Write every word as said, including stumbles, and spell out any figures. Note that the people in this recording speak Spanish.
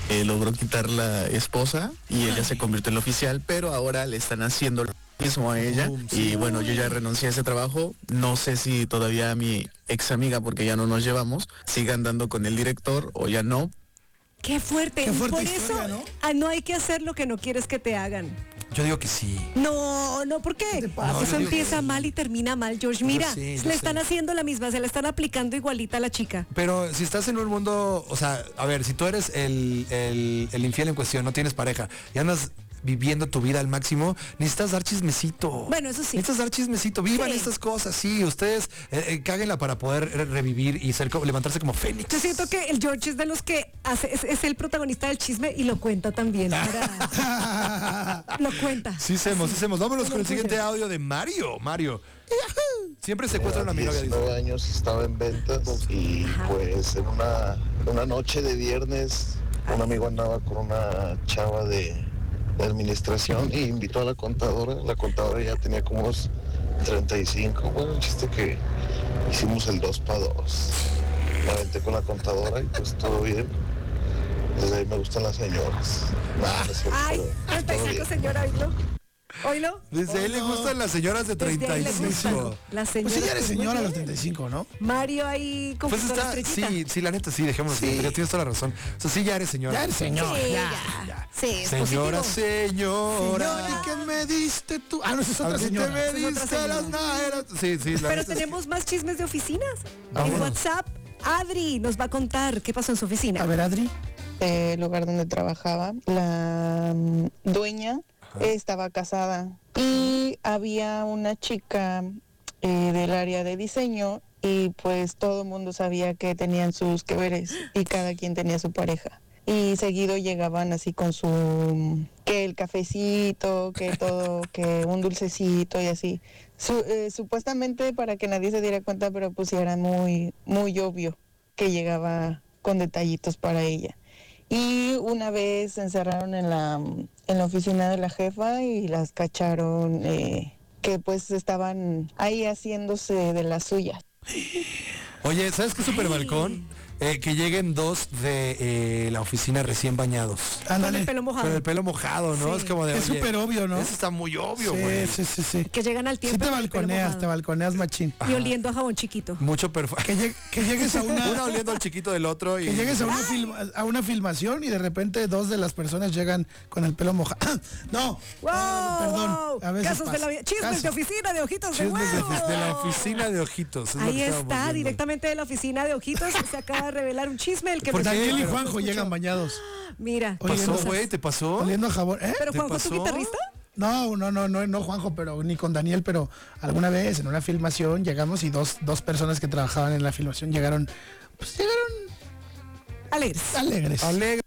eh, logró quitar la esposa y ella se convirtió en la oficial, pero ahora le están haciendo lo mismo a ella. Y bueno, yo ya renuncié a ese trabajo. No sé si todavía mi ex amiga, porque ya no nos llevamos, siga andando con el director o ya no. Qué fuerte. Qué fuerte Por historia, eso ¿no? ah, no hay que hacer lo que no quieres que te hagan. Yo digo que sí. No, no, ¿por qué? ¿Qué te pasa? No, Eso yo digo empieza que- mal y termina mal, George. Mira, sé, yo le sé. están haciendo la misma, se la están aplicando igualita a la chica. Pero si estás en un mundo, o sea, a ver, si tú eres el, el, el infiel en cuestión, no tienes pareja y andas viviendo tu vida al máximo, necesitas dar chismecito. Bueno, eso sí. Necesitas dar chismecito. Vivan Sí. estas cosas, sí. Ustedes eh, eh, cáguenla para poder re- revivir y ser, co- levantarse como fénix. Yo siento que el George es de los que hace, es, es el protagonista del chisme y lo cuenta también. para- lo cuenta. Sí, hacemos, sí, hacemos. Vámonos Sí, con el lo siguiente cuenta. audio de Mario. Mario. Siempre secuestran a mi novia. dice. diecinueve años estaba en ventas y pues en una, una noche de viernes un amigo andaba con una chava de, de administración y invitó a la contadora. La contadora ya tenía como unos treinta y cinco. Bueno, el chiste que hicimos el dos para dos. Me aventé con la contadora y pues todo bien. Desde ahí me gustan las señoras. Nah, no es cierto, Ay, pero treinta y todo cinco, bien. señora, oílo. Oílo. Desde ahí le gustan las señoras de Desde treinta ahí y le gustan cinco. las Pues señoras. ella eres Muy señora a los bien. treinta y cinco, ¿no? Mario ahí con Pues está, sí, sí, la neta, sí, dejémoslo. Sí. Sí. Tienes toda la razón. O sea, sí, ya eres señora. Ya eres señora. Sí, ya. ya. Sí, es Señora, positivo. señora. Señora, ¿qué me diste tú? Ah, no, esa es A otra ver si te señora. me Esa es otra diste las señora. naeras. Sí, sí, la Pero neta, tenemos más chismes de oficinas. En Vámonos. WhatsApp, Adri nos va a contar qué pasó en su oficina. A ver, Adri. El lugar donde trabajaba, la mm, dueña estaba casada y había una chica eh, del área de diseño y pues todo el mundo sabía que tenían sus que veres y cada quien tenía su pareja. Y seguido llegaban así con su, mm, que el cafecito, que todo, que un dulcecito y así. Su- eh, supuestamente para que nadie se diera cuenta, pero pues sí era muy, muy obvio que llegaba con detallitos para ella. Y una vez se encerraron en la, en la oficina de la jefa y las cacharon eh, que pues estaban ahí haciéndose de las suyas. Oye, ¿sabes qué super balcón? Eh, que lleguen dos de eh, la oficina recién bañados. Con el Ándale. pelo mojado. Con el pelo mojado, ¿no? Sí. Es como de. Es oye, súper obvio, ¿no? Eso está muy obvio, güey. Sí, sí, sí, sí. Que llegan al Sí tiempo. te con el pelo balconeas, mojado. te balconeas machín. Y oliendo a jabón chiquito. Mucho perfume. Que, lleg- que llegues a una... Uno oliendo al chiquito del otro y. Que llegues a una, film- a una filmación y de repente dos de las personas llegan con el pelo mojado. No, ¡Wow! ah, perdón. wow. A veces Casos de pasa. la vida. Chismes Casos. de oficina de ojitos de Chismes de, huevo. de la oficina de ojitos. es lo Ahí que estábamos está, viendo. directamente de la oficina de ojitos. Se acaba de revelar un chisme. El que ¿Por me qué? Daniel y Pero- Juanjo llegan bañados. Mira. Oye, ¿Pasó, no- güey? ¿Te pasó? Oliendo a jabón. ¿Eh? Pero ¿te Juanjo, ¿tu pasó? guitarrista? No, no, no, no, no Juanjo, pero ni con Daniel, pero alguna vez en una filmación llegamos y dos, dos personas que trabajaban en la filmación llegaron, pues llegaron Alegres. alegres. Alegre.